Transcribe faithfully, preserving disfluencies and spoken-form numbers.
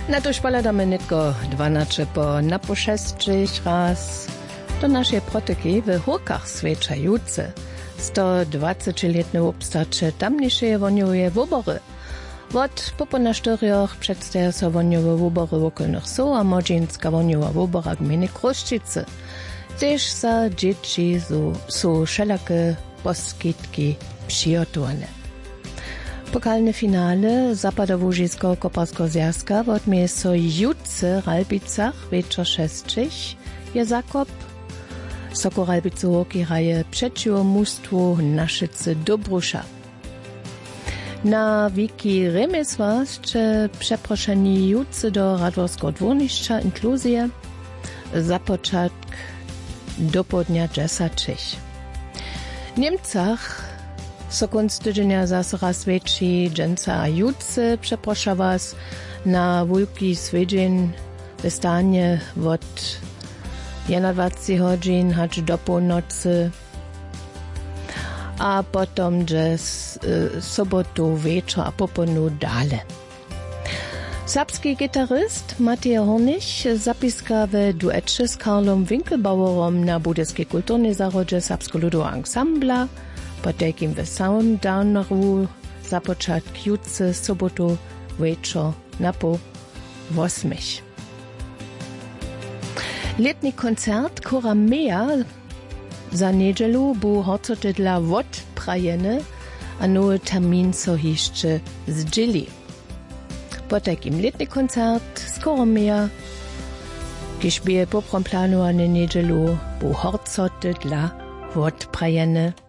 Na to špaladame netko dvanače po napošestřich raz do naszej protyki w Hórkach swečajúce. sto dwadziećletne obstacze tamniejsze woniowe wybory. Wot popona štyrioch przedstawia so woniowe wybory wokolnych so a modzinska woniowa wybora gminy Kruščice. Też za dzieci są wszelakie poskitki przygotowane. Pokalne finale Zapadowo-Łużyskiego Koparskiego Związka odmieje so jutce Ralbicach wieczor sześcich je Zakop. Soko Ralbice Łuki raje przeciwko mustwu Naszycy Dobrusza. Na wiki remesłascze przeproszeni jutce do Radworskiego dwórniszcza inkluzje za początek do południa dziesięciu. W Niemcach so konc tydzienia zase raz więcej dżęca a jutce przeprosza was na wielki swiedzień w stanie od dwudziestych godzin aż do północy, a potom dżes y, sobotu wieczór a poponu dale. Serbski gitaryst Matej Hornich zapiska w duecie z Karlom Winkelbauerom na Budyskiej Kulturnej Zarodzie Serbsko-Ludowego Ansambla, po takim w Soundowneru za początek jutce sobotu wieczór na po ósmej. Letni koncert Kora Mea za niedzielu bu horcoty dla odprajeny, a nowy termin so jeszcze zdzieli. Po takim letni koncert z Kora Mea, kiż bie poprom planowany niedzielu bu horcoty dla odprajeny